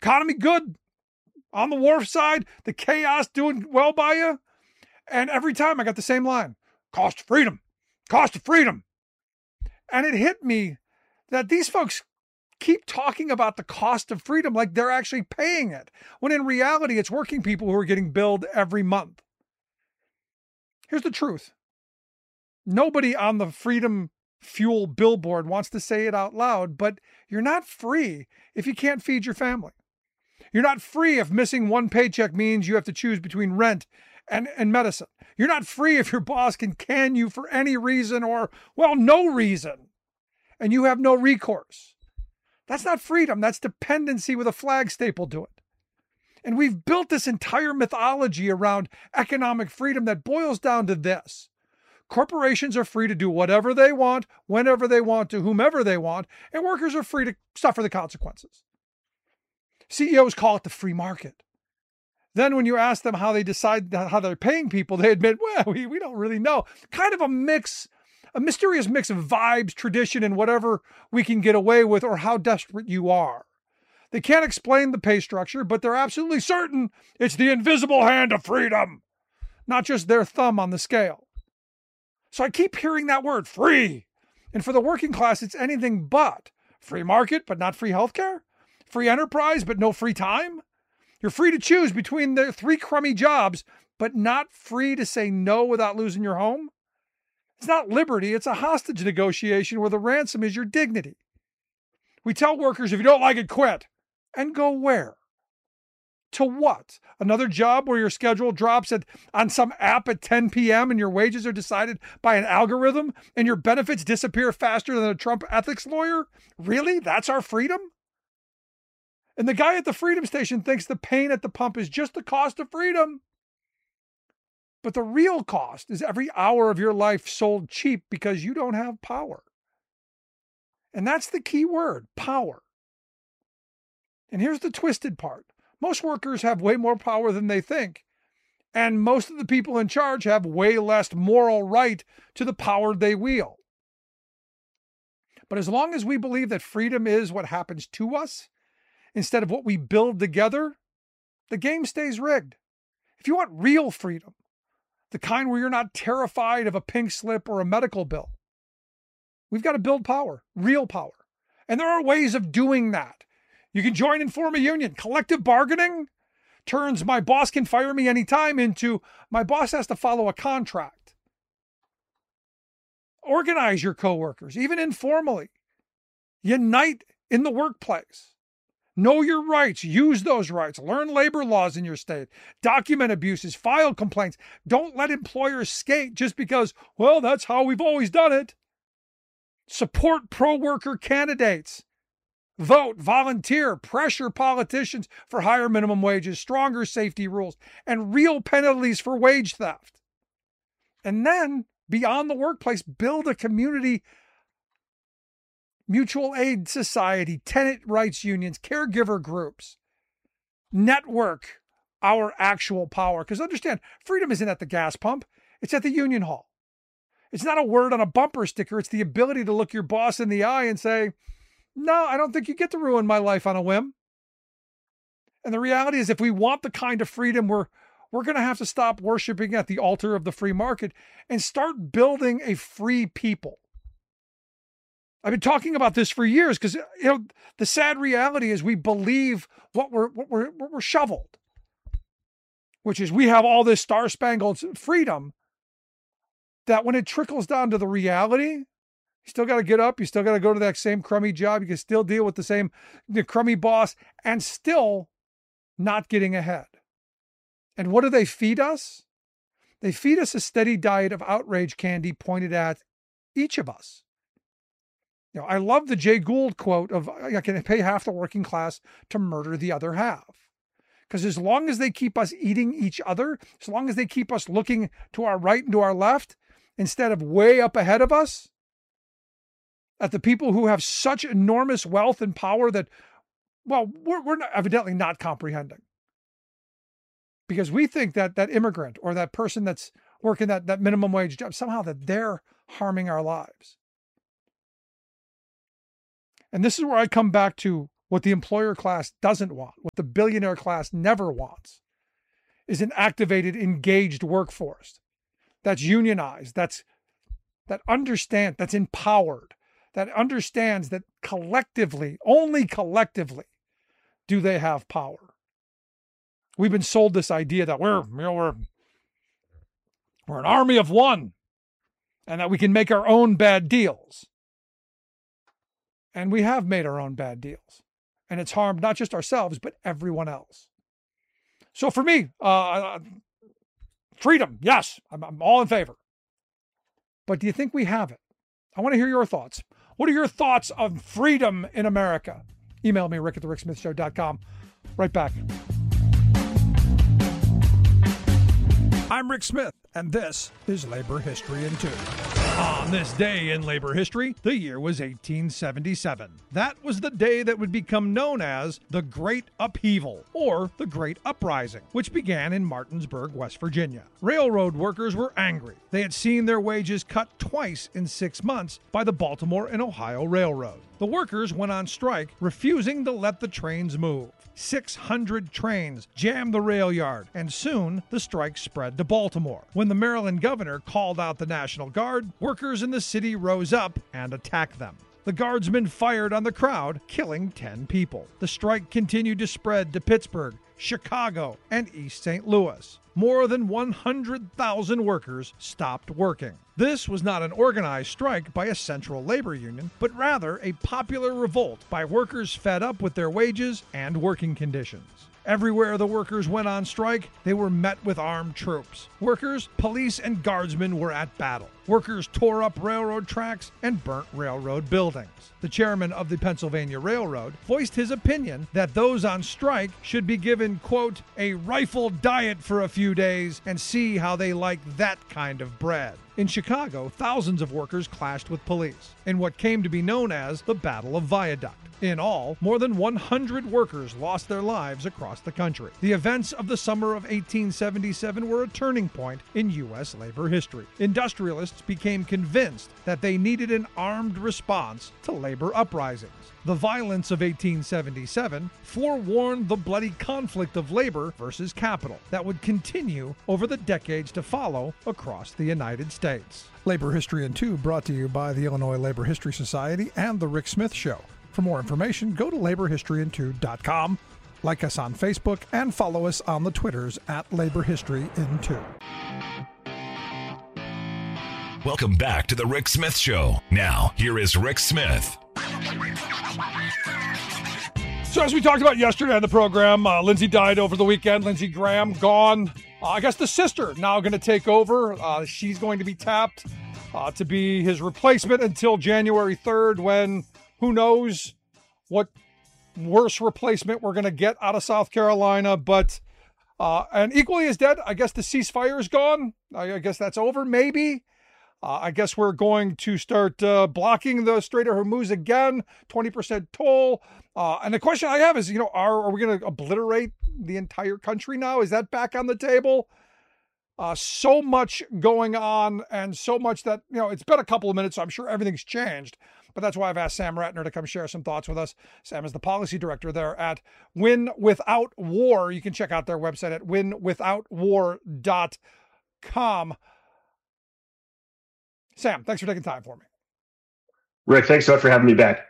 Economy good. On the wharf side, the chaos doing well by you. And every time I got the same line, cost of freedom, cost of freedom. And it hit me that these folks keep talking about the cost of freedom like they're actually paying it, when in reality, it's working people who are getting billed every month. Here's the truth. Nobody on the Freedom Fuel billboard wants to say it out loud, but you're not free if you can't feed your family. You're not free if missing one paycheck means you have to choose between rent and medicine. You're not free if your boss can you for any reason or, well, no reason, and you have no recourse. That's not freedom. That's dependency with a flag stapled to it. And we've built this entire mythology around economic freedom that boils down to this. Corporations are free to do whatever they want, whenever they want, to whomever they want, and workers are free to suffer the consequences. CEOs call it the free market. Then when you ask them how they decide how they're paying people, they admit, well, we don't really know. Kind of a mysterious mix of vibes, tradition, and whatever we can get away with or how desperate you are. They can't explain the pay structure, but they're absolutely certain it's the invisible hand of freedom, not just their thumb on the scale. So I keep hearing that word, free. And for the working class, it's anything but. Free market, but not free healthcare? Free enterprise, but no free time? You're free to choose between the 3 crummy jobs, but not free to say no without losing your home? It's not liberty, it's a hostage negotiation where the ransom is your dignity. We tell workers, if you don't like it, quit. And go where? To what? Another job where your schedule drops on some app at 10 p.m. and your wages are decided by an algorithm and your benefits disappear faster than a Trump ethics lawyer? Really? That's our freedom? And the guy at the freedom station thinks the pain at the pump is just the cost of freedom. But the real cost is every hour of your life sold cheap because you don't have power. And that's the key word, power. And here's the twisted part. Most workers have way more power than they think. And most of the people in charge have way less moral right to the power they wield. But as long as we believe that freedom is what happens to us, instead of what we build together, the game stays rigged. If you want real freedom, the kind where you're not terrified of a pink slip or a medical bill, we've got to build power, real power. And there are ways of doing that. You can join and form a union. Collective bargaining turns my boss can fire me anytime into my boss has to follow a contract. Organize your coworkers, even informally. Unite in the workplace. Know your rights. Use those rights. Learn labor laws in your state. Document abuses. File complaints. Don't let employers skate just because, well, that's how we've always done it. Support pro-worker candidates. Vote, volunteer, pressure politicians for higher minimum wages, stronger safety rules, and real penalties for wage theft. And then, beyond the workplace, build a community mutual aid society, tenant rights unions, caregiver groups. Network our actual power. Because understand, freedom isn't at the gas pump. It's at the union hall. It's not a word on a bumper sticker. It's the ability to look your boss in the eye and say, no, I don't think you get to ruin my life on a whim. And the reality is, if we want the kind of freedom, we're going to have to stop worshiping at the altar of the free market and start building a free people. I've been talking about this for years because the sad reality is we believe what we're shoveled, which is we have all this star-spangled freedom that when it trickles down to the reality, you still got to get up. You still got to go to that same crummy job. You can still deal with the crummy boss and still not getting ahead. And what do they feed us? They feed us a steady diet of outrage candy pointed at each of us. I love the Jay Gould quote of, I can pay half the working class to murder the other half. Because as long as they keep us eating each other, as long as they keep us looking to our right and to our left, instead of way up ahead of us, at the people who have such enormous wealth and power that, well, we're evidently not comprehending. Because we think that immigrant or that person that's working that minimum wage job, somehow that they're harming our lives. And this is where I come back to What the employer class doesn't want, what the billionaire class never wants, is an activated, engaged workforce that's unionized, that understands, that's empowered, that understands that collectively, only collectively, do they have power. We've been sold this idea that we're an army of one and that we can make our own bad deals. And we have made our own bad deals. And it's harmed not just ourselves, but everyone else. So for me, freedom, yes, I'm all in favor. But do you think we have it? I want to hear your thoughts. What are your thoughts on freedom in America? Email me, rick@thericksmithshow.com. Right back. I'm Rick Smith, and this is Labor History in 2. On this day in labor history, the year was 1877. That was the day that would become known as the Great Upheaval, or the Great Uprising, which began in Martinsburg, West Virginia. Railroad workers were angry. They had seen their wages cut twice in 6 months by the Baltimore and Ohio Railroad. The workers went on strike, refusing to let the trains move. 600 trains jammed the rail yard, and soon the strike spread to Baltimore. When the Maryland governor called out the National Guard, workers in the city rose up and attacked them. The guardsmen fired on the crowd, killing 10 people. The strike continued to spread to Pittsburgh, Chicago, and East St. Louis. More than 100,000 workers stopped working. This was not an organized strike by a central labor union, but rather a popular revolt by workers fed up with their wages and working conditions. Everywhere the workers went on strike, they were met with armed troops. Workers, police, and guardsmen were at battle. Workers tore up railroad tracks and burnt railroad buildings. The chairman of the Pennsylvania Railroad voiced his opinion that those on strike should be given, quote, a rifle diet for a few days and see how they like that kind of bread. In Chicago, thousands of workers clashed with police in what came to be known as the Battle of Viaduct. In all, more than 100 workers lost their lives across the country. The events of the summer of 1877 were a turning point in U.S. labor history. Industrialists became convinced that they needed an armed response to labor uprisings. The violence of 1877 forewarned the bloody conflict of labor versus capital that would continue over the decades to follow across the United States. Labor History in 2 brought to you by the Illinois Labor History Society and The Rick Smith Show. For more information, go to laborhistoryin2.com, like us on Facebook, and follow us on the Twitters @LaborHistoryIn2. Welcome back to The Rick Smith Show. Now, here is Rick Smith. So as we talked about yesterday on the program, Lindsey died over the weekend. Lindsey Graham gone. I guess the sister now going to take over. She's going to be tapped to be his replacement until January 3rd when who knows what worse replacement we're going to get out of South Carolina. But and equally as dead, I guess the ceasefire is gone. I guess that's over, maybe. I guess we're going to start blocking the Strait of Hormuz again, 20% toll. And the question I have is, are we going to obliterate the entire country now? Is that back on the table? So much going on and so much that, it's been a couple of minutes, so I'm sure everything's changed. But that's why I've asked Sam Ratner to come share some thoughts with us. Sam is the policy director there at Win Without War. You can check out their website at winwithoutwar.com. Sam, thanks for taking time for me. Rick, thanks so much for having me back.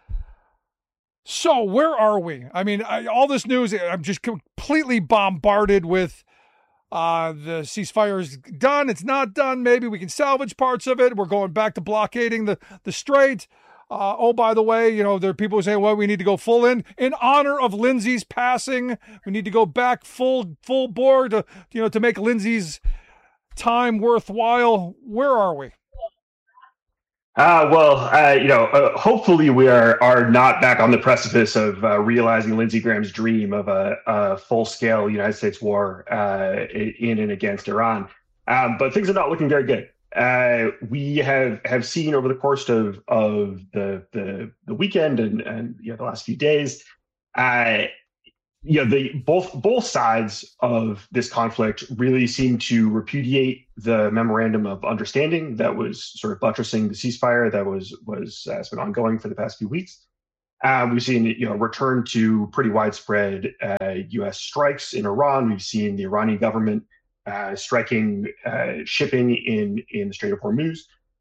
So where are we? I mean, all this news, I'm just completely bombarded with the ceasefire is done. It's not done. Maybe we can salvage parts of it. We're going back to blockading the strait. Oh, by the way, there are people who say, well, we need to go full in honor of Lindsey's passing. We need to go back full board to make Lindsey's time worthwhile. Where are we? Hopefully we are not back on the precipice of realizing Lindsey Graham's dream of a full-scale United States war in and against Iran. But things are not looking very good. We have seen over the course of the weekend and the last few days, both sides of this conflict really seem to repudiate the memorandum of understanding that was sort of buttressing the ceasefire that was has been ongoing for the past few weeks. We've seen, return to pretty widespread U.S. strikes in Iran. We've seen the Iranian government striking shipping in the Strait of Hormuz.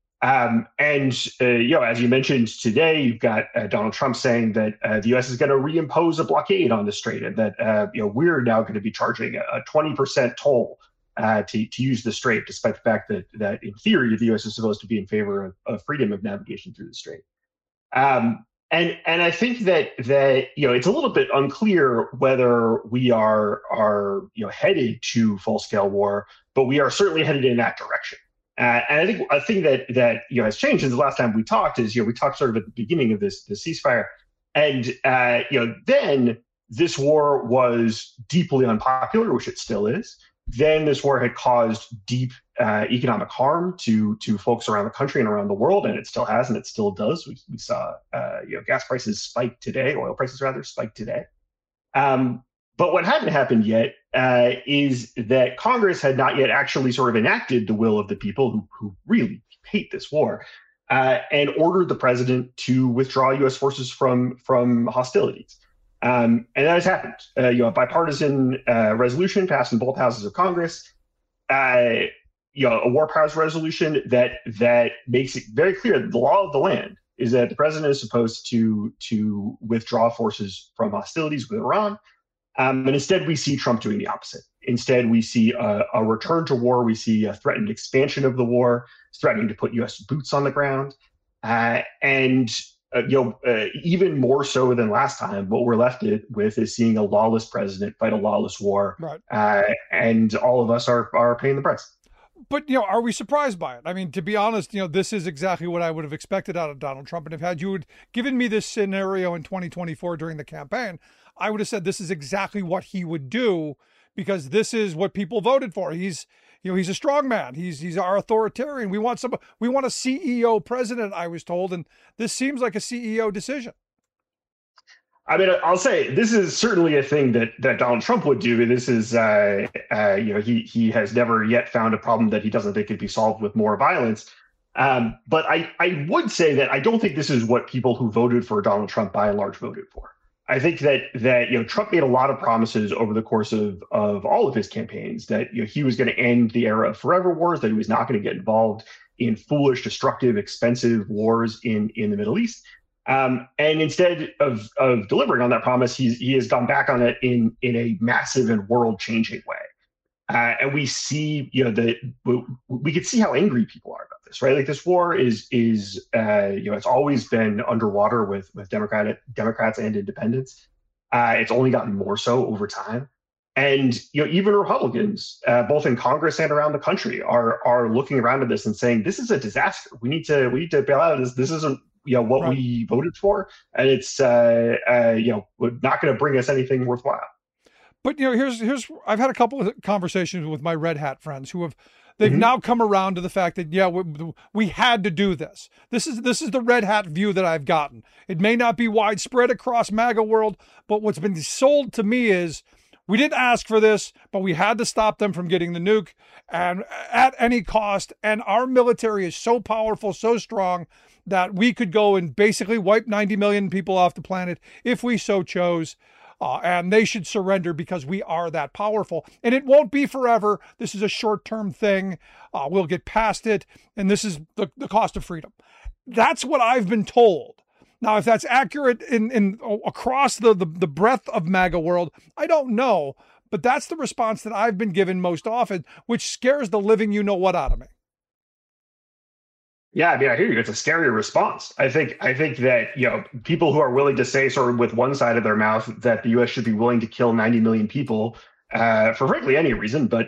As you mentioned today, you've got Donald Trump saying that the U.S. is going to reimpose a blockade on the strait, and that we're now going to be charging a 20% toll to use the strait, despite the fact that in theory the U.S. is supposed to be in favor of freedom of navigation through the strait. And I think that it's a little bit unclear whether we are headed to full scale war, but we are certainly headed in that direction. And I think a thing that has changed since the last time we talked is we talked sort of at the beginning of this ceasefire, and then this war was deeply unpopular, which it still is. Then this war had caused deep economic harm to folks around the country and around the world, and it still has, and it still does. We saw gas prices spike today, oil prices rather spike today. But what hadn't happened yet is that Congress had not yet actually sort of enacted the will of the people who really hate this war, and ordered the president to withdraw U.S. forces from hostilities. And that has happened. A bipartisan resolution passed in both houses of Congress. A war powers resolution that makes it very clear that the law of the land is that the president is supposed to withdraw forces from hostilities with Iran. And instead, we see Trump doing the opposite. Instead, we see a return to war. We see a threatened expansion of the war, threatening to put U.S. boots on the ground. Even more so than last time, what we're left with is seeing a lawless president fight a lawless war. Right. And all of us are paying the price. But, are we surprised by it? I mean, to be honest, this is exactly what I would have expected out of Donald Trump. And if had you had given me this scenario in 2024 during the campaign, I would have said this is exactly what he would do, because this is what people voted for. He's a strong man. He's our authoritarian. We want a CEO president, I was told, and this seems like a CEO decision. I mean, I'll say this is certainly a thing that Donald Trump would do. This is, he has never yet found a problem that he doesn't think could be solved with more violence. But I would say that I don't think this is what people who voted for Donald Trump by and large voted for. I think that Trump made a lot of promises over the course of all of his campaigns that he was going to end the era of forever wars, that he was not going to get involved in foolish, destructive, expensive wars in the Middle East. And instead of delivering on that promise, he has gone back on it in a massive and world-changing way. And we see, we could see how angry people are about this, right? Like, this war is it's always been underwater with Democrats and independents. It's only gotten more so over time. And, even Republicans, both in Congress and around the country, are looking around at this and saying, this is a disaster. We need to bail out of this. This isn't, what right. we voted for. And it's, not going to bring us anything worthwhile. But, here's I've had a couple of conversations with my red hat friends who they've now come around to the fact that, we had to do this. This is the red hat view that I've gotten. It may not be widespread across MAGA world, but what's been sold to me is we didn't ask for this, but we had to stop them from getting the nuke, and at any cost. And our military is so powerful, so strong, that we could go and basically wipe 90 million people off the planet if we so chose. And they should surrender because we are that powerful. And it won't be forever. This is a short-term thing. We'll get past it. And this is the cost of freedom. That's what I've been told. Now, if that's accurate in across the breadth of MAGA world, I don't know. But that's the response that I've been given most often, which scares the living you-know-what out of me. Yeah, I mean, I hear you. It's a scary response. I think that, people who are willing to say sort of with one side of their mouth that the U.S. should be willing to kill 90 million people for frankly any reason, but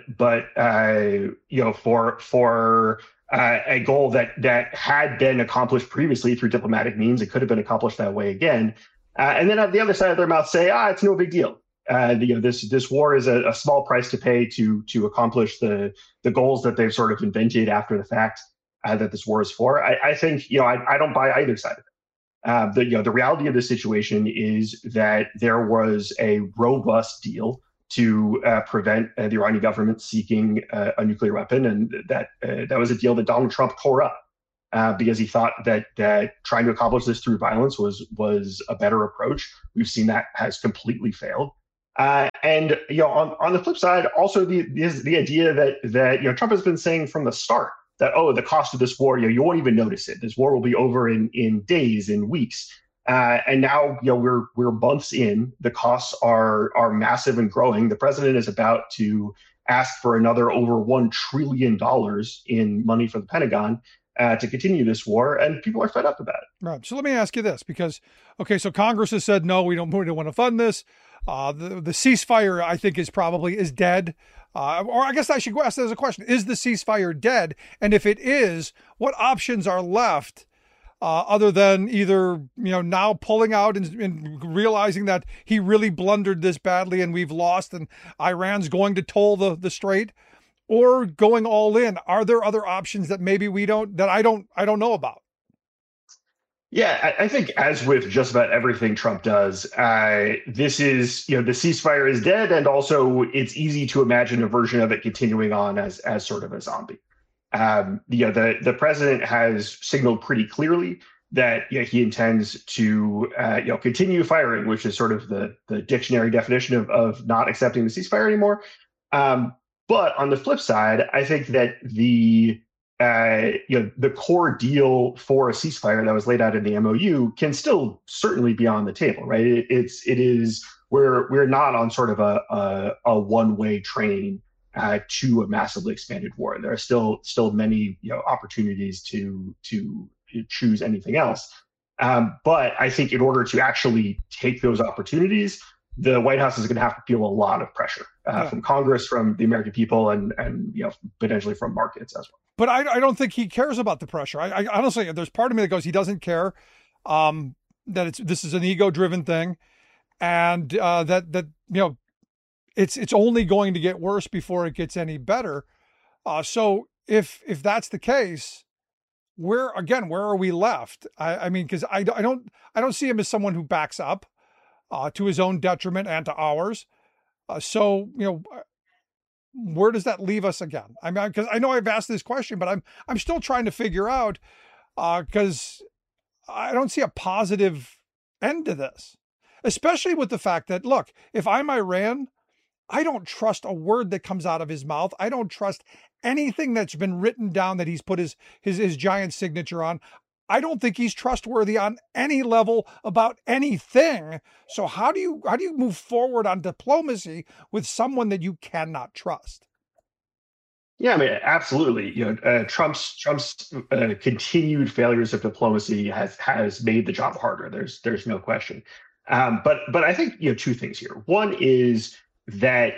for a goal that had been accomplished previously through diplomatic means, it could have been accomplished that way again. And then at the other side of their mouth say, it's no big deal. This war is a small price to pay to accomplish the goals that they've sort of invented after the fact. That this war is for. I think, I don't buy either side of it. The reality of the situation is that there was a robust deal to prevent the Iranian government seeking a nuclear weapon, and that was a deal that Donald Trump tore up. because he thought that trying to accomplish this through violence was a better approach. We've seen that has completely failed. And on the flip side, also the idea that Trump has been saying from the start that, oh, the cost of this war, you won't even notice it. This war will be over in days, in weeks. And now we're months in. The costs are massive and growing. The president is about to ask for another over $1 trillion in money for the Pentagon to continue this war, and people are fed up about it. Right. So let me ask you this, because, okay, so Congress has said, no, we don't want to fund this. The ceasefire, I think, is dead. Or I guess I should ask as a question, is the ceasefire dead? And if it is, what options are left other than either, now pulling out and realizing that he really blundered this badly and we've lost and Iran's going to toll the strait, or going all in? Are there other options that maybe I don't know about? Yeah, I think as with just about everything Trump does, this is, the ceasefire is dead. And also it's easy to imagine a version of it continuing on as sort of a zombie. The president has signaled pretty clearly that he intends to continue firing, which is sort of the dictionary definition of not accepting the ceasefire anymore. But on the flip side, I think that the core deal for a ceasefire that was laid out in the MOU can still certainly be on the table, right? We're not on sort of a one-way train to a massively expanded war. There are still many opportunities to choose anything else. But I think in order to actually take those opportunities, the White House is going to have to feel a lot of pressure from Congress, from the American people, and potentially from markets as well. But I don't think he cares about the pressure. I honestly, there's part of me that goes, he doesn't care that this is an ego-driven thing, and that it's only going to get worse before it gets any better. So if that's the case, where are we left? I mean, because I don't see him as someone who backs up to his own detriment and to ours. So where does that leave us again? I mean, because I know I've asked this question, but I'm still trying to figure out, because I don't see a positive end to this, especially with the fact that, look, if I'm Iran, I don't trust a word that comes out of his mouth. I don't trust anything that's been written down that he's put his giant signature on. I don't think he's trustworthy on any level about anything. So how do you move forward on diplomacy with someone that you cannot trust? Yeah, I mean, absolutely. Trump's continued failures of diplomacy has made the job harder. There's no question. But I think two things here. One is that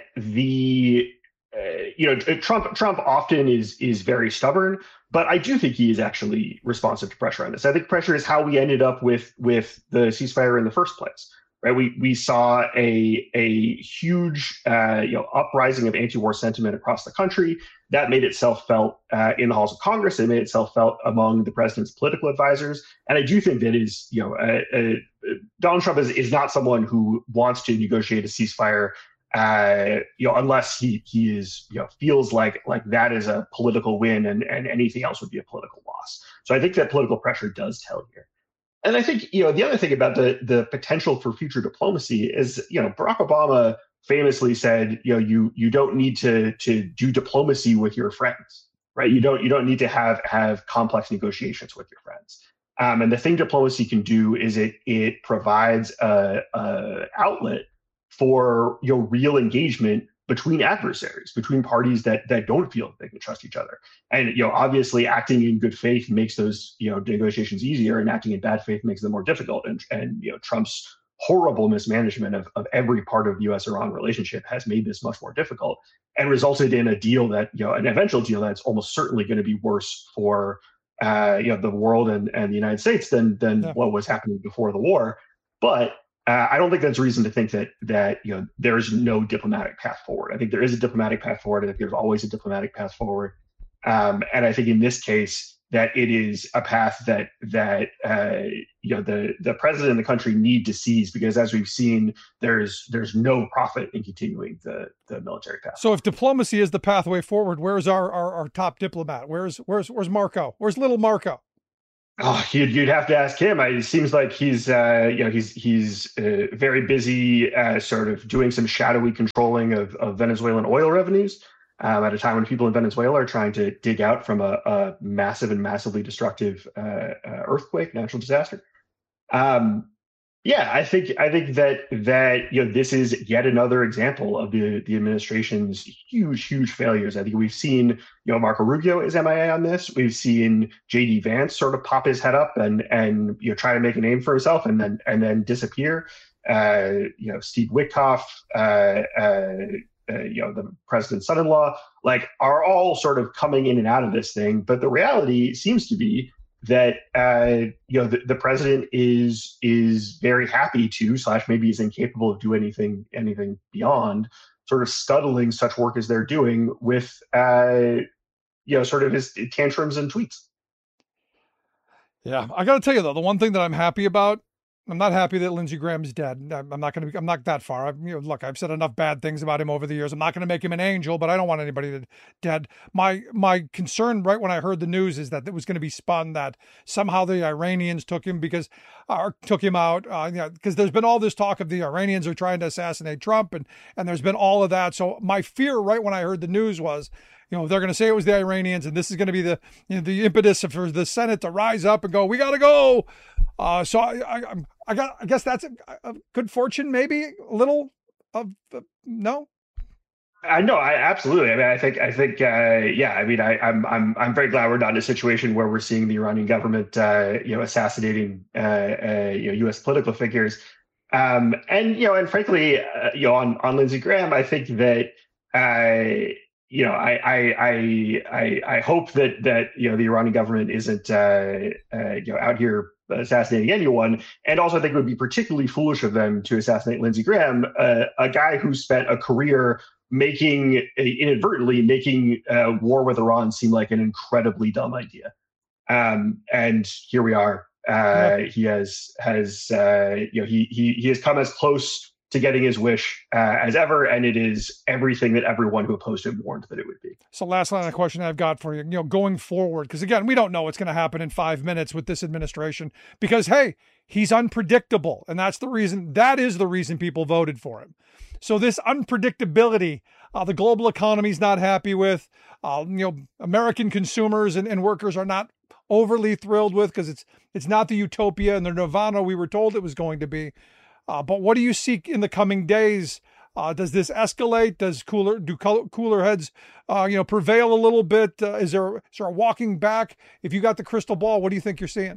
Trump often is very stubborn, but I do think he is actually responsive to pressure on this. I think pressure is how we ended up with the ceasefire in the first place, right? We saw a huge uprising of anti-war sentiment across the country that made itself felt in the halls of Congress. It made itself felt among the president's political advisors, and I do think that is Donald Trump is not someone who wants to negotiate a ceasefire. Unless he is, feels like that is a political win and anything else would be a political loss. So I think that political pressure does tell here. And I think, the other thing about the potential for future diplomacy is, Barack Obama famously said, you don't need to do diplomacy with your friends, right? You don't need to have complex negotiations with your friends. And the thing diplomacy can do is it provides a outlet for real engagement between adversaries, between parties that don't feel they can trust each other. And obviously acting in good faith makes those negotiations easier, and acting in bad faith makes them more difficult. And Trump's horrible mismanagement of every part of the U.S.-Iran relationship has made this much more difficult and resulted in a deal that an eventual deal that's almost certainly going to be worse for the world and the United States than what was happening before the war. But I don't think that's reason to think that there's no diplomatic path forward. I think there is a diplomatic path forward. I think there's always a diplomatic path forward. And I think in this case that it is a path that the president and the country need to seize, because as we've seen, there's no profit in continuing the military path. So if diplomacy is the pathway forward, where's our top diplomat? Where's Marco? Where's little Marco? Oh, you'd have to ask him. It seems like he's very busy, sort of doing some shadowy controlling of Venezuelan oil revenues at a time when people in Venezuela are trying to dig out from a massive and massively destructive earthquake, natural disaster. Um, yeah, I think that this is yet another example of the administration's huge failures. I think we've seen Marco Rubio is MIA on this. We've seen JD Vance sort of pop his head up and try to make a name for himself and then disappear. Steve Witkoff, the president's son-in-law, like are all sort of coming in and out of this thing. But the reality seems to be that the president is very happy to / maybe is incapable of doing anything beyond sort of scuttling such work as they're doing with sort of his tantrums and tweets. Yeah, I got to tell you though, the one thing that I'm happy about, I'm not happy that Lindsey Graham's dead. I'm not that far. Look, I've said enough bad things about him over the years. I'm not going to make him an angel, but I don't want anybody dead. My concern right when I heard the news is that it was going to be spun that somehow the Iranians took him took him out. Because there's been all this talk of the Iranians are trying to assassinate Trump, and there's been all of that. So my fear right when I heard the news was, they're going to say it was the Iranians, and this is going to be the impetus for the Senate to rise up and go, we got to go. So I guess that's a good fortune, maybe a little of no. I know, I absolutely. I mean, yeah. I mean, I'm very glad we're not in a situation where we're seeing the Iranian government, assassinating, U.S. political figures, and frankly, on Lindsey Graham, I think that, I hope that the Iranian government isn't, out here assassinating anyone. And also, I think it would be particularly foolish of them to assassinate Lindsey Graham, a guy who spent a career inadvertently making war with Iran seem like an incredibly dumb idea. And here we are. He has come as close to getting his wish as ever, and it is everything that everyone who opposed him warned that it would be. So last line of question I've got for you, going forward, because again, we don't know what's going to happen in 5 minutes with this administration, because hey, he's unpredictable, and that is the reason people voted for him. So this unpredictability, the global economy is not happy with, American consumers and workers are not overly thrilled with, because it's not the utopia and the nirvana we were told it was going to be. But what do you see in the coming days? Does this escalate? Does cooler heads, prevail a little bit? Is there a walking back? If you got the crystal ball, what do you think you're seeing?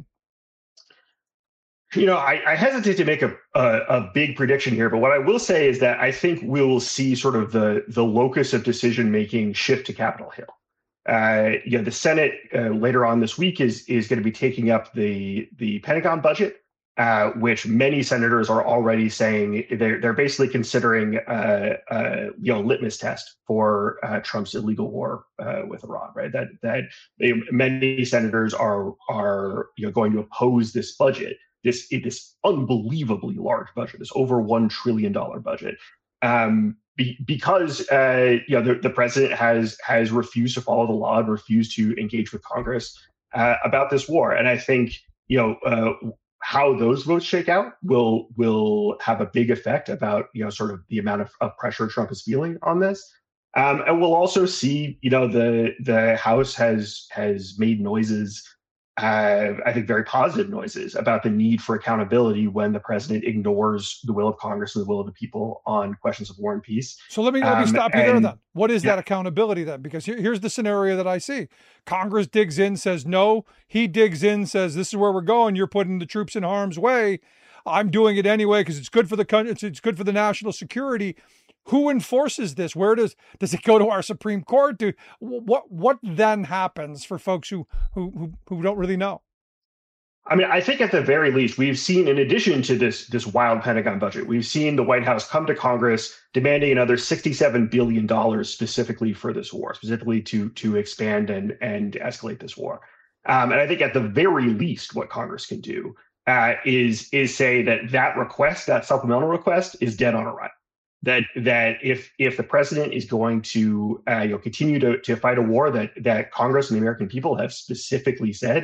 I hesitate to make a big prediction here, but what I will say is that I think we'll see sort of the locus of decision making shift to Capitol Hill. The Senate later on this week is going to be taking up the Pentagon budget. Which many senators are already saying they're basically considering litmus test for Trump's illegal war with Iran, right? That many senators are going to oppose this budget, this unbelievably large budget, this over $1 trillion budget, because the president has refused to follow the law and refused to engage with Congress about this war, and I think how those votes shake out will have a big effect about sort of the amount of pressure Trump is feeling on this, and we'll also see the House has made noises, I think very positive noises about the need for accountability when the president ignores the will of Congress and the will of the people on questions of war and peace. So let me stop you there then. What is that accountability then? Because here's the scenario that I see. Congress digs in, says no. He digs in, says this is where we're going. You're putting the troops in harm's way. I'm doing it anyway because it's good for the country. It's good for the national security. Who enforces this? Where does it go to our Supreme Court? What then happens for folks who don't really know? I mean, I think at the very least, we've seen, in addition to this wild Pentagon budget, we've seen the White House come to Congress demanding another $67 billion specifically for this war, specifically to expand and escalate this war. And I think at the very least, what Congress can do is say that request, that supplemental request, is dead on arrival. That if the president is going to continue to fight a war that Congress and the American people have specifically said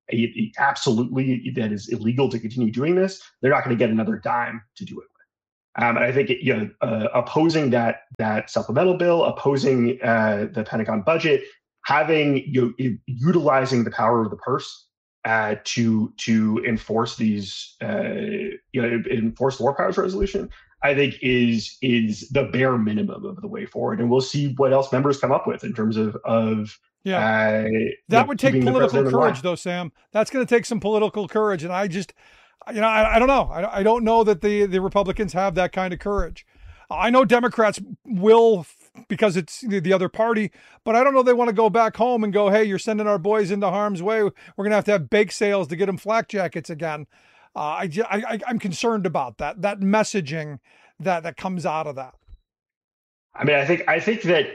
absolutely that is illegal to continue doing this, they're not going to get another dime to do it with. And I think opposing that supplemental bill, opposing the Pentagon budget, utilizing the power of the purse to enforce these enforce the War Powers Resolution, I think is the bare minimum of the way forward. And we'll see what else members come up with in terms of that would take political courage, though, Sam. That's going to take some political courage. And I just, I don't know. I don't know that the Republicans have that kind of courage. I know Democrats will, because it's the other party, but I don't know they want to go back home and go, hey, you're sending our boys into harm's way. We're going to have bake sales to get them flak jackets again. I'm concerned about that messaging that comes out of that. I mean, I think that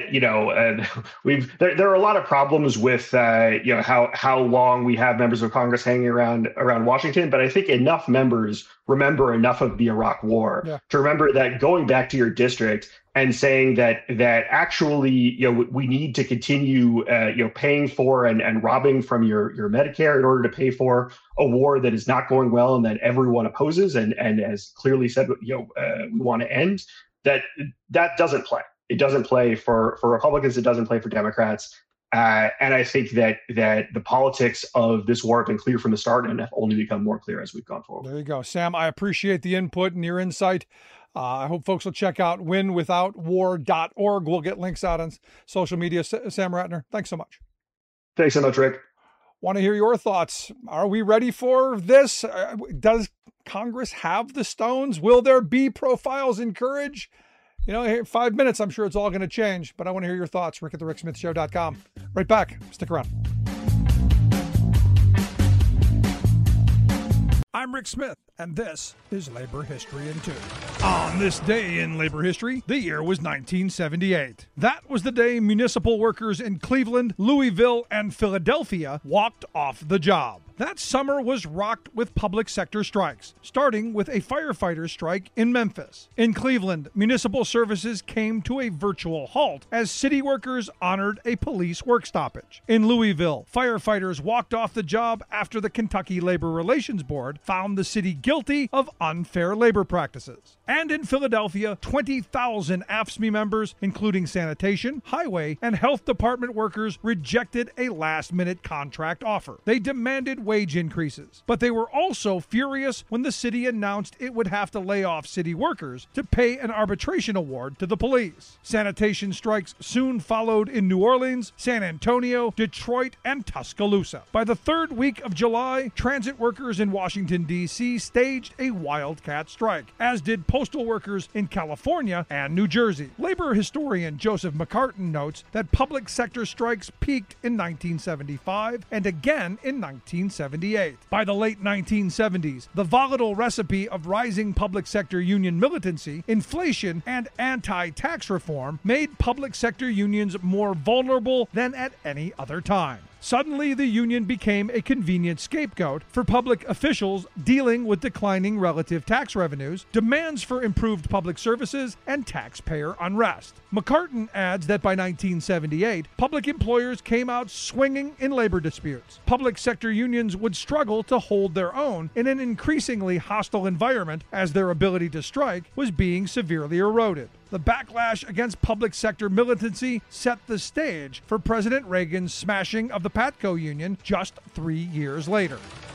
there are a lot of problems with how long we have members of Congress hanging around Washington, but I think enough members remember enough of the Iraq War to remember that going back to your district and saying that actually we need to continue paying for and robbing from your Medicare in order to pay for a war that is not going well and that everyone opposes and as clearly said we want to end. That doesn't play. It doesn't play for Republicans. It doesn't play for Democrats. And I think that the politics of this war have been clear from the start and have only become more clear as we've gone forward. There you go, Sam. I appreciate the input and your insight. I hope folks will check out winwithoutwar.org. We'll get links out on social media. Sam Ratner, thanks so much. Thanks so much, Rick. Want to hear your thoughts. Are we ready for this? Does Congress have the stones? Will there be profiles in courage? 5 minutes, I'm sure it's all going to change, but I want to hear your thoughts. Rick at thericksmithshow.com. Right back. Stick around. I'm Rick Smith, and this is Labor History in 2. On this day in labor history, the year was 1978. That was the day municipal workers in Cleveland, Louisville, and Philadelphia walked off the job. That summer was rocked with public sector strikes, starting with a firefighters' strike in Memphis. In Cleveland, municipal services came to a virtual halt as city workers honored a police work stoppage. In Louisville, firefighters walked off the job after the Kentucky Labor Relations Board found the city guilty of unfair labor practices. And in Philadelphia, 20,000 AFSCME members, including sanitation, highway, and health department workers, rejected a last-minute contract offer. They demanded wage increases, but they were also furious when the city announced it would have to lay off city workers to pay an arbitration award to the police. Sanitation strikes soon followed in New Orleans, San Antonio, Detroit, and Tuscaloosa. By the third week of July, transit workers in Washington, D.C. staged a wildcat strike, as did postal workers in California and New Jersey. Labor historian Joseph McCartin notes that public sector strikes peaked in 1975 and again in 1978. By the late 1970s, the volatile recipe of rising public sector union militancy, inflation, and anti-tax reform made public sector unions more vulnerable than at any other time. Suddenly, the union became a convenient scapegoat for public officials dealing with declining relative tax revenues, demands for improved public services, and taxpayer unrest. McCartin adds that by 1978, public employers came out swinging in labor disputes. Public sector unions would struggle to hold their own in an increasingly hostile environment as their ability to strike was being severely eroded. The backlash against public sector militancy set the stage for President Reagan's smashing of the PATCO union just 3 years later.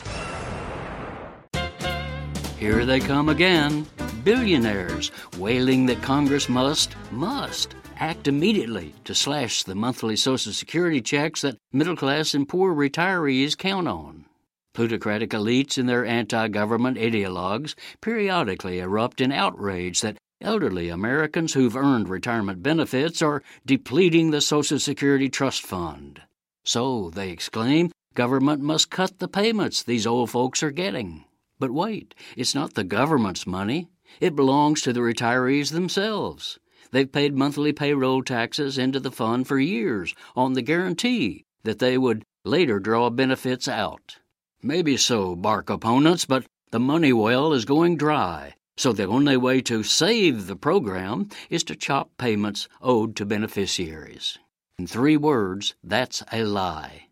Here they come again, billionaires wailing that Congress must act immediately to slash the monthly Social Security checks that middle-class and poor retirees count on. Plutocratic elites and their anti-government ideologues periodically erupt in outrage that elderly Americans who've earned retirement benefits are depleting the Social Security Trust Fund. So, they exclaim, government must cut the payments these old folks are getting. But wait, it's not the government's money. It belongs to the retirees themselves. They've paid monthly payroll taxes into the fund for years on the guarantee that they would later draw benefits out. Maybe so, bark opponents, but the money well is going dry. So the only way to save the program is to chop payments owed to beneficiaries. In 3 words, that's a lie.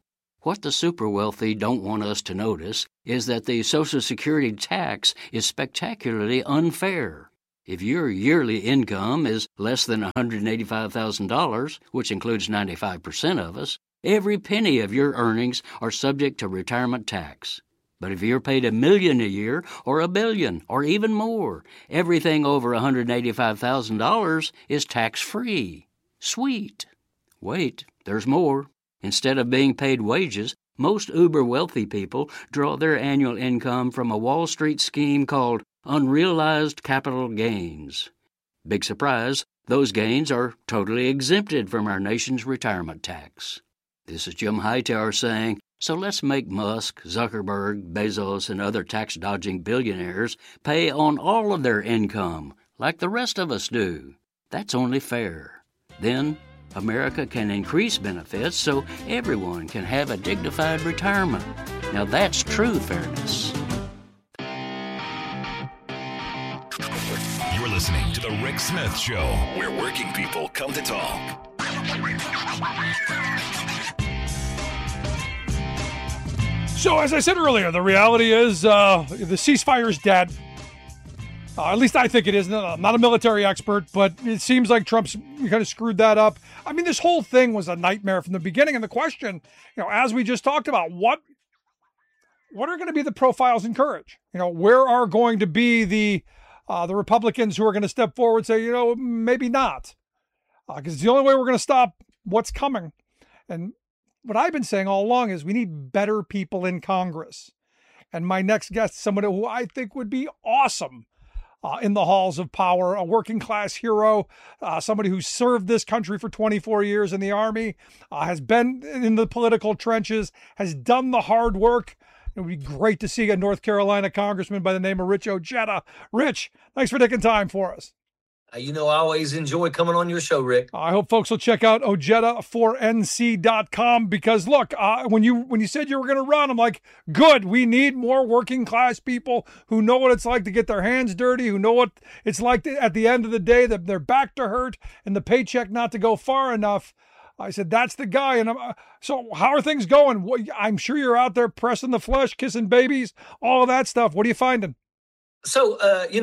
What the super wealthy don't want us to notice is that the Social Security tax is spectacularly unfair. If your yearly income is less than $185,000, which includes 95% of us, every penny of your earnings are subject to retirement tax. But if you're paid $1 million a year, or $1 billion, or even more, everything over $185,000 is tax-free. Sweet. Wait, there's more. Instead of being paid wages, most uber-wealthy people draw their annual income from a Wall Street scheme called unrealized capital gains. Big surprise, those gains are totally exempted from our nation's retirement tax. This is Jim Hightower saying, so let's make Musk, Zuckerberg, Bezos, and other tax-dodging billionaires pay on all of their income, like the rest of us do. That's only fair. Then America can increase benefits so everyone can have a dignified retirement. Now that's true fairness. You're listening to The Rick Smith Show, where working people come to talk. So, as I said earlier, the reality is the ceasefire is dead. At least I think it is. I'm not a military expert, but it seems like Trump's kind of screwed that up. I mean, this whole thing was a nightmare from the beginning. And the question, as we just talked about, what are going to be the profiles in courage? Where are going to be the Republicans who are going to step forward and say, maybe not, because it's the only way we're going to stop what's coming. And what I've been saying all along is we need better people in Congress. And my next guest, someone who I think would be awesome in the halls of power, a working class hero, somebody who served this country for 24 years in the Army, has been in the political trenches, has done the hard work. It would be great to see a North Carolina congressman by the name of Rich Ojeda. Rich, thanks for taking time for us. I always enjoy coming on your show, Rick. I hope folks will check out Ojeda4NC.com because, look, when you said you were going to run, I'm like, good, we need more working class people who know what it's like to get their hands dirty, who know what it's like at the end of the day, that their back to hurt and the paycheck not to go far enough. I said, that's the guy. And so how are things going? I'm sure you're out there pressing the flesh, kissing babies, all of that stuff. What are you finding? So,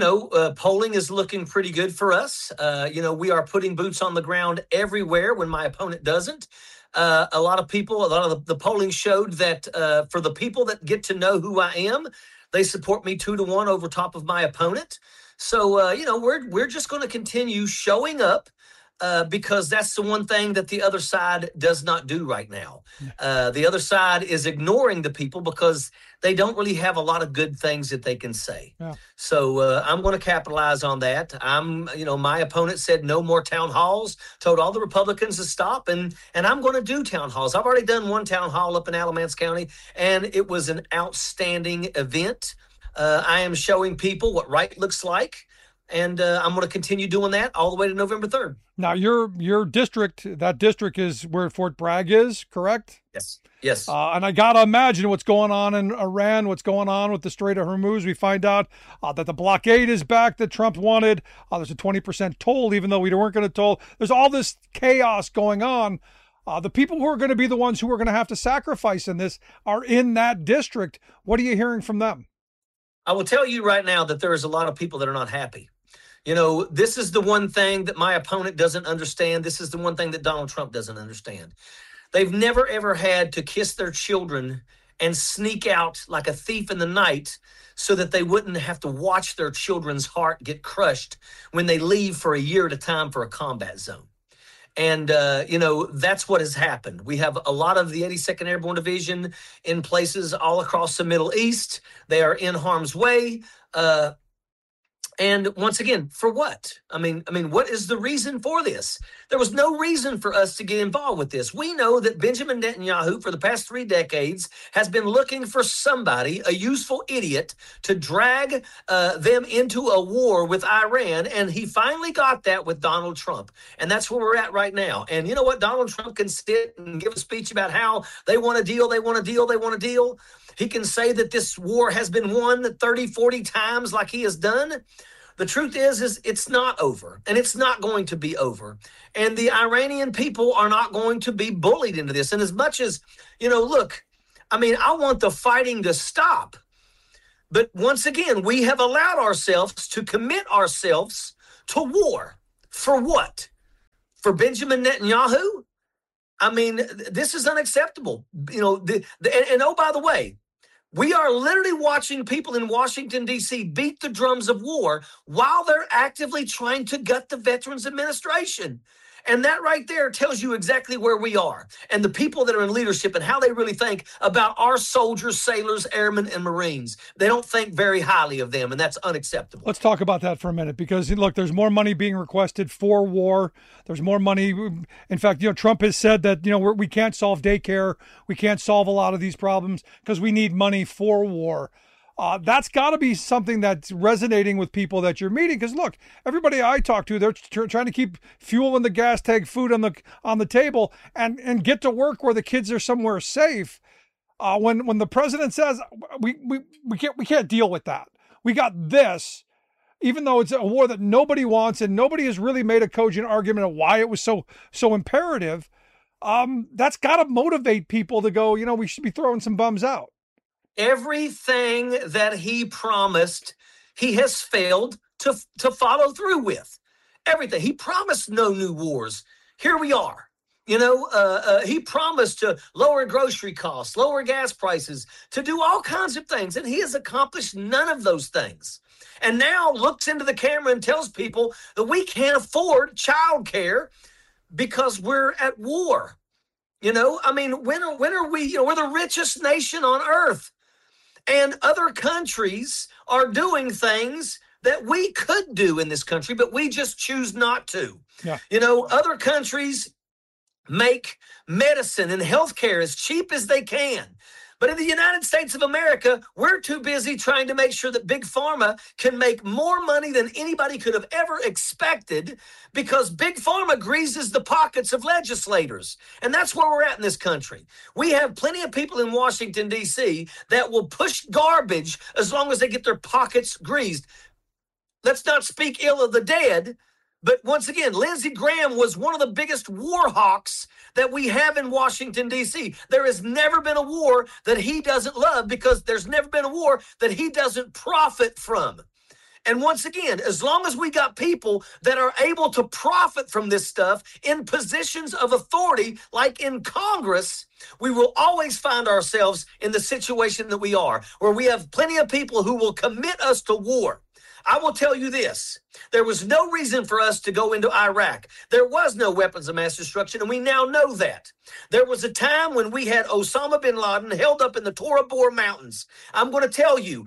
polling is looking pretty good for us. We are putting boots on the ground everywhere when my opponent doesn't. A lot of the polling showed that for the people that get to know who I am, they support me 2-1 over top of my opponent. So, we're just going to continue showing up. Because that's the one thing that the other side does not do right now. The other side is ignoring the people because they don't really have a lot of good things that they can say. Yeah. So I'm going to capitalize on that. My opponent said no more town halls, told all the Republicans to stop, and I'm going to do town halls. I've already done one town hall up in Alamance County, and it was an outstanding event. I am showing people what right looks like. And I'm going to continue doing that all the way to November 3rd. Now, your district, that district is where Fort Bragg is, correct? Yes. And I got to imagine what's going on in Iran, what's going on with the Strait of Hormuz. We find out that the blockade is back that Trump wanted. There's a 20% toll, even though we weren't going to toll. There's all this chaos going on. The people who are going to be the ones who are going to have to sacrifice in this are in that district. What are you hearing from them? I will tell you right now that there's a lot of people that are not happy. This is the one thing that my opponent doesn't understand. This is the one thing that Donald Trump doesn't understand. They've never, ever had to kiss their children and sneak out like a thief in the night so that they wouldn't have to watch their children's heart get crushed when they leave for a year at a time for a combat zone. And, that's what has happened. We have a lot of the 82nd Airborne Division in places all across the Middle East. They are in harm's way. And once again, for what? I mean, what is the reason for this? There was no reason for us to get involved with this. We know that Benjamin Netanyahu, for the past 3 decades, has been looking for somebody, a useful idiot, to drag them into a war with Iran. And he finally got that with Donald Trump. And that's where we're at right now. And you know what? Donald Trump can sit and give a speech about how they want a deal, they want a deal, they want a deal. He can say that this war has been won 30, 40 times like he has done. The truth is it's not over, and it's not going to be over. And the Iranian people are not going to be bullied into this. And as much as, look, I mean, I want the fighting to stop. But once again, we have allowed ourselves to commit ourselves to war. For what? For Benjamin Netanyahu? I mean, this is unacceptable. You know, and oh, by the way, we are literally watching people in Washington, D.C. beat the drums of war while they're actively trying to gut the Veterans Administration. And that right there tells you exactly where we are and the people that are in leadership and how they really think about our soldiers, sailors, airmen, and Marines. They don't think very highly of them, and that's unacceptable. Let's talk about that for a minute because, look, there's more money being requested for war. There's more money. In fact, Trump has said that, we can't solve daycare. We can't solve a lot of these problems because we need money for war. That's got to be something that's resonating with people that you're meeting. Because look, everybody I talk to, they're trying to keep fuel in the gas tank, food on the table, and get to work where the kids are somewhere safe. When the president says we can't deal with that, we got this, even though it's a war that nobody wants and nobody has really made a cogent argument of why it was so imperative. That's got to motivate people to go. We should be throwing some bums out. Everything that he promised, he has failed to follow through with. Everything. He promised no new wars. Here we are. He promised to lower grocery costs, lower gas prices, to do all kinds of things, and he has accomplished none of those things. And now looks into the camera and tells people that we can't afford childcare because we're at war. When are we? We're the richest nation on earth. And other countries are doing things that we could do in this country, but we just choose not to. Yeah. Other countries make medicine and healthcare as cheap as they can. But in the United States of America, we're too busy trying to make sure that Big Pharma can make more money than anybody could have ever expected because Big Pharma greases the pockets of legislators. And that's where we're at in this country. We have plenty of people in Washington, D.C. that will push garbage as long as they get their pockets greased. Let's not speak ill of the dead. But once again, Lindsey Graham was one of the biggest war hawks that we have in Washington, D.C. There has never been a war that he doesn't love because there's never been a war that he doesn't profit from. And once again, as long as we got people that are able to profit from this stuff in positions of authority, like in Congress, we will always find ourselves in the situation that we are, where we have plenty of people who will commit us to war. I will tell you this. There was no reason for us to go into Iraq. There was no weapons of mass destruction, and we now know that. There was a time when we had Osama bin Laden held up in the Tora Bora Mountains. I'm going to tell you,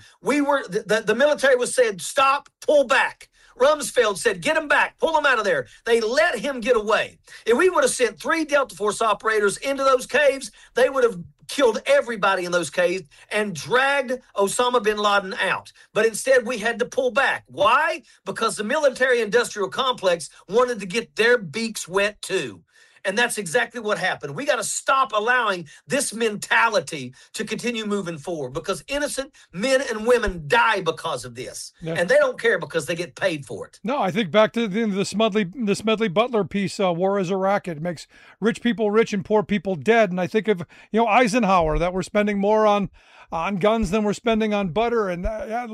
the military was said, stop, pull back. Rumsfeld said, get him back, pull him out of there. They let him get away. If we would have sent 3 Delta Force operators into those caves, they would have killed everybody in those caves and dragged Osama bin Laden out. But instead, we had to pull back. Why? Because the military-industrial complex wanted to get their beaks wet too. And that's exactly what happened. We got to stop allowing this mentality to continue moving forward because innocent men and women die because of this. Yeah. And they don't care because they get paid for it. No, I think back to the Smedley Butler piece, War is a Racket. It makes rich people rich and poor people dead. And I think of, Eisenhower, that we're spending more on guns than we're spending on butter. And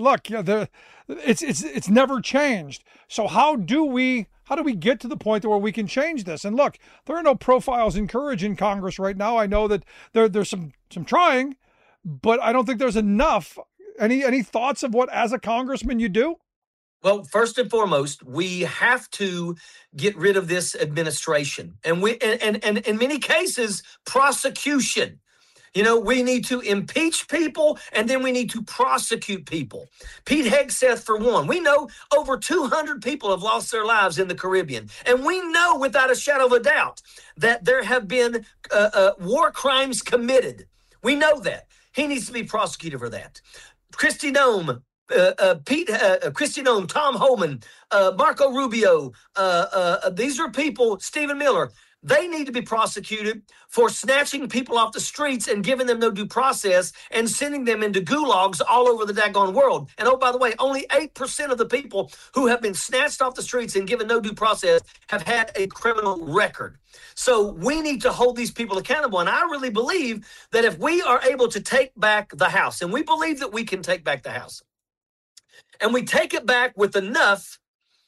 it's never changed. So how do we get to the point where we can change this? And look, there are no profiles in courage in Congress right now. I know that there's some trying, but I don't think there's enough. Any thoughts of what, as a congressman, you do? Well, first and foremost, we have to get rid of this administration, and in many cases, prosecution. We need to impeach people, and then we need to prosecute people. Pete Hegseth, for one. We know over 200 people have lost their lives in the Caribbean. And we know without a shadow of a doubt that there have been war crimes committed. We know that. He needs to be prosecuted for that. Kristi Noem, Kristi Noem, Tom Homan, Marco Rubio. These are people, Stephen Miller. They need to be prosecuted for snatching people off the streets and giving them no due process and sending them into gulags all over the daggone world. And oh, by the way, only 8% of the people who have been snatched off the streets and given no due process have had a criminal record. So we need to hold these people accountable. And I really believe that if we are able to take back the House, and we believe that we can take back the House, and we take it back with enough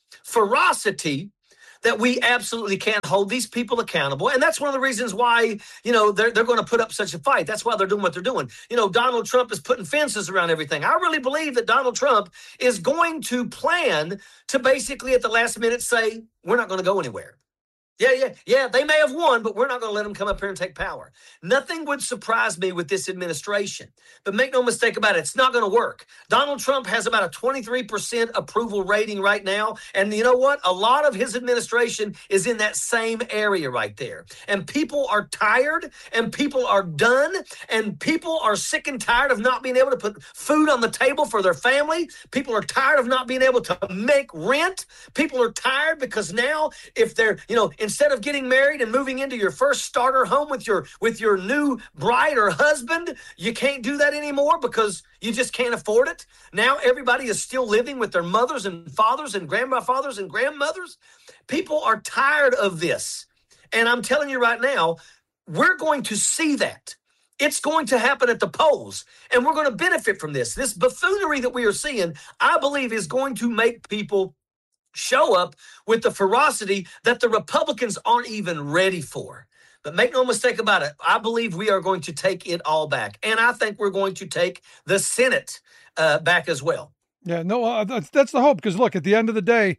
ferocity that we absolutely can't hold these people accountable. And that's one of the reasons why, they're going to put up such a fight. That's why they're doing what they're doing. Donald Trump is putting fences around everything. I really believe that Donald Trump is going to plan to basically at the last minute say, we're not going to go anywhere. Yeah, they may have won, but we're not going to let them come up here and take power. Nothing would surprise me with this administration. But make no mistake about it, it's not going to work. Donald Trump has about a 23% approval rating right now. And you know what? A lot of his administration is in that same area right there. And people are tired, and people are done, and people are sick and tired of not being able to put food on the table for their family. People are tired of not being able to make rent. People are tired because now if they're, instead of getting married and moving into your first starter home with your new bride or husband, you can't do that anymore because you just can't afford it. Now everybody is still living with their mothers and fathers and grandfathers and grandmothers. People are tired of this. And I'm telling you right now, we're going to see that. It's going to happen at the polls, and we're going to benefit from this. This buffoonery that we are seeing, I believe, is going to make people show up with the ferocity that the Republicans aren't even ready for. But make no mistake about it, I believe we are going to take it all back. And I think we're going to take the Senate back as well. Yeah, no, that's the hope. Because look, at the end of the day,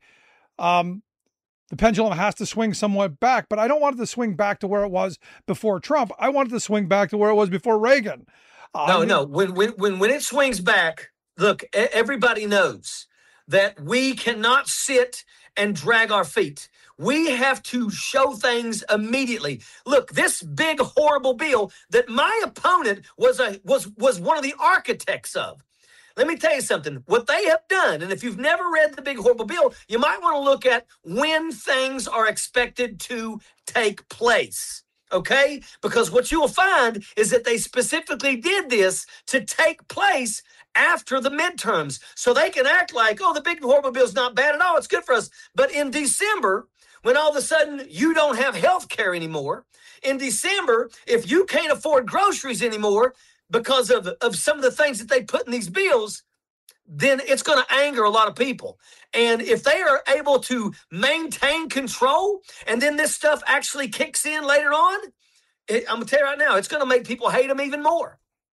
the pendulum has to swing somewhat back. But I don't want it to swing back to where it was before Trump. I want it to swing back to where it was before Reagan. No. When it swings back, look, everybody knows that we cannot sit and drag our feet. We have to show things immediately. Look, this big, horrible bill that my opponent was one of the architects of. Let me tell you something. What they have done, and if you've never read the big, horrible bill, you might want to look at when things are expected to take place. Okay? Because what you will find is that they specifically did this to take place after the midterms. So they can act like, oh, the big horrible bill is not bad at all. It's good for us. But in December, when all of a sudden you don't have health care anymore, in December, if you can't afford groceries anymore because of some of the things that they put in these bills, then it's going to anger a lot of people. And if they are able to maintain control and then this stuff actually kicks in later on, I'm going to tell you right now, it's going to make people hate them even more.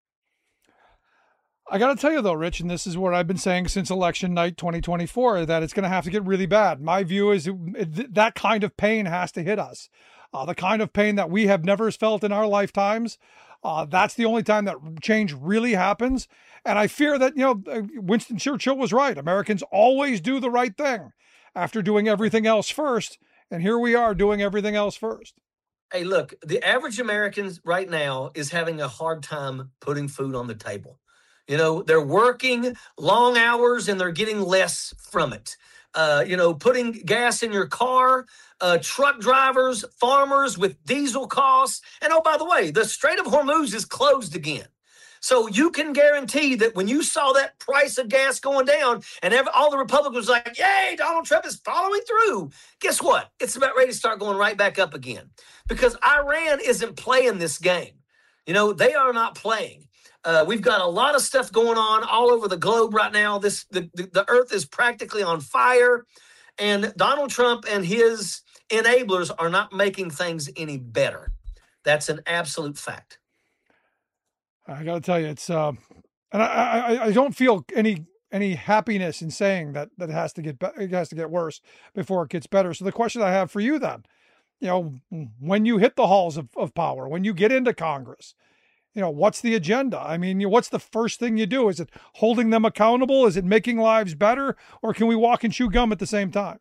I got to tell you, though, Rich, and this is what I've been saying since election night 2024, that it's going to have to get really bad. My view is that kind of pain has to hit us. The kind of pain that we have never felt in our lifetimes. That's the only time that change really happens. And I fear that, Winston Churchill was right. Americans always do the right thing after doing everything else first. And here we are doing everything else first. Hey, look, the average American right now is having a hard time putting food on the table. They're working long hours and they're getting less from it. Putting gas in your car, truck drivers, farmers with diesel costs. And oh, by the way, the Strait of Hormuz is closed again. So you can guarantee that when you saw that price of gas going down and all the Republicans were like, yay, Donald Trump is following through. Guess what? It's about ready to start going right back up again because Iran isn't playing this game. They are not playing. We've got a lot of stuff going on all over the globe right now. The earth is practically on fire, and Donald Trump and his enablers are not making things any better. That's an absolute fact. I got to tell you, it's and I don't feel any happiness in saying that it has to get worse before it gets better. So the question I have for you then, when you hit the halls of power, when you get into Congress, what's the agenda? I mean, what's the first thing you do? Is it holding them accountable? Is it making lives better? Or can we walk and chew gum at the same time?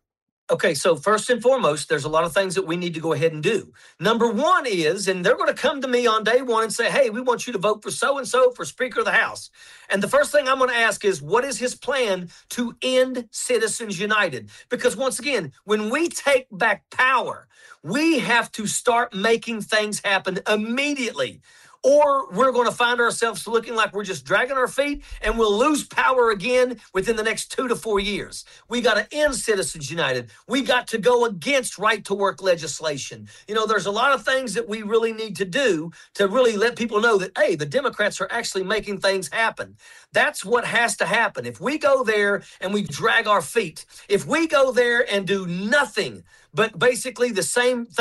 Okay, so first and foremost, there's a lot of things that we need to go ahead and do. Number one is, and they're going to come to me on day one and say, hey, we want you to vote for so-and-so for Speaker of the House. And the first thing I'm going to ask is, what is his plan to end Citizens United? Because once again, when we take back power, we have to start making things happen immediately. Or we're going to find ourselves looking like we're just dragging our feet and we'll lose power again within the next 2 to 4 years. We got to end Citizens United. We got to go against right to work legislation. There's a lot of things that we really need to do to really let people know that, hey, the Democrats are actually making things happen. That's what has to happen. If we go there and we drag our feet, if we go there and do nothing but basically the same thing,